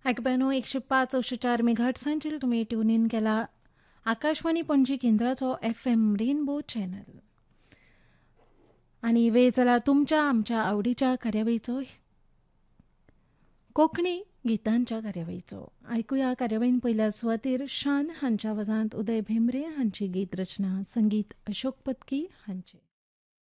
ऐकप्यानो 105.4 मेगाहर्ट्झांचेर तुम्ही tune in केला Akashvani Panaji केंद्राचो FM rainbow channel. आणि वेळ जाला तुमच्या आमच्या आवडीच्या कार्यावळीचो, कोंकणी गितांच्या कार्यावळीचो. आयकुया कार्यावळीन पयल्या सुवातेर शान हांच्या आवाजांत उदय भेंब्रे हांची गीत रचना, संगीत अशोक पत्की हांचे.